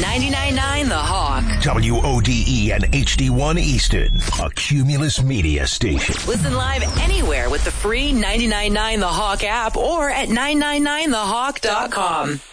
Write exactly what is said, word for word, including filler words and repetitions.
ninety-nine point nine The Hawk. W O D E and H D one Easton, a Cumulus media station. Listen live anywhere with the free ninety-nine point nine The Hawk app or at nine nine nine the hawk dot com.